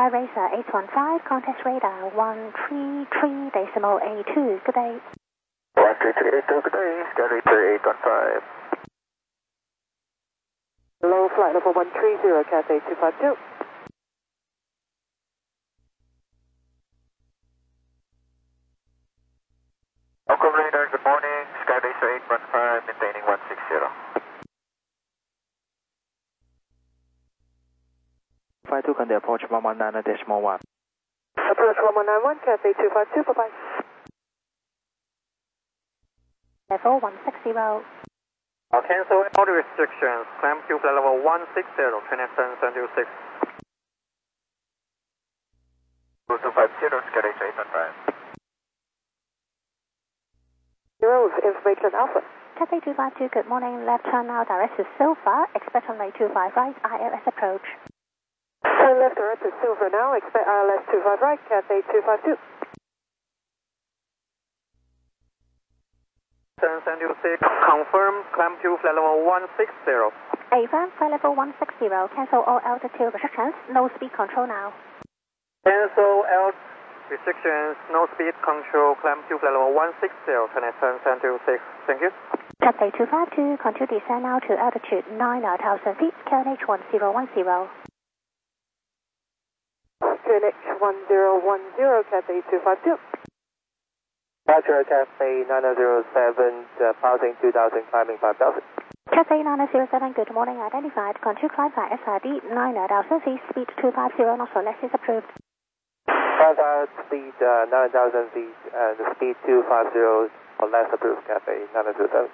Racer 815, contact radar 133.82. Good day. 133.82, good day. Sky Racer 815. Hello, flight level 130, Cathay 252. Welcome radar, good morning. Sky Racer 815, maintaining 160. 52 can approach 119.1. Approach 1191, Cathay 252, bye-bye. Level 160. I'll cancel all the restrictions. Climb to flight level 160, Trinidad 726. 2250, Sky Racer 815. Zero with information Alpha. Cathay 252, good morning. Left turn now direct to Silver. Expect runway 25 right, ILS approach. Turn left direct to Silver now. Expect ILS 25 right, Cathay 252. 726, confirm. Climb to flight level 160. Affirm, flight level 160. Cancel all altitude restrictions. No speed control now. Cancel alt restrictions. No speed control. Climb to flight level 160. Trinidad 726. Thank you. Cathay 252, continue descend now to altitude 9,000 feet. QNH 1010. QNH 1010, Cathay 252. Roger, Cathay 907, passing 2000, climbing 5000. Cathay 907, good morning. Identified. Continue climb by SRD 9,000 feet. Speed 250 knots or less is approved. Speed 9000 feet and speed 250 or less approved, Cathay 907.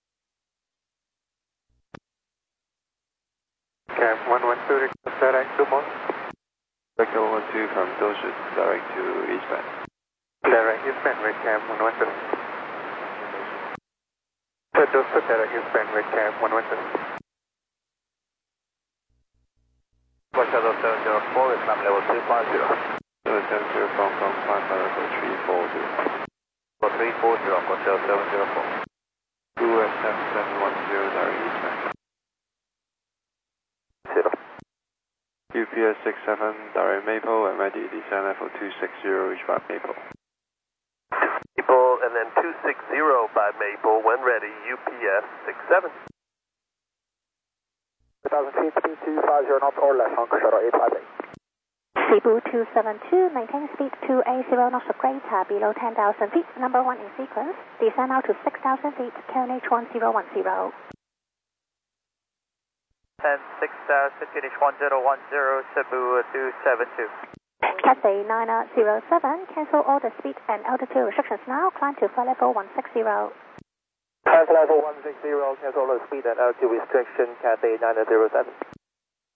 Cam 112, direct to Mont. Vector 112 from Doshi, direct to eastbound. Direct eastbound with Cam 112. Doshi, direct eastbound with Cam 112. Shuttle 704, is climb level 250. 770 from climb level 340. 340, Hotel 704. 2SM710, direct eastbound. UPS 67, direct Maple, and ready descend level 260, eastbound Maple. Maple, and then 260 by Maple, when ready, UPS 67. 2000 feet, speed 250 knots or less on Shuttle 858. Cebu 272, maintain speed 280 knots or greater below 10,000 feet. Number 1 in sequence. Descend now to 6,000 feet. QNH 1010. 10-6000, finish 1010, Cebu 272. Cathay 907, cancel all the speed and altitude restrictions now. Climb to flight level 160. Flight level 160, cancel the speed and altitude restriction, Cathay 907.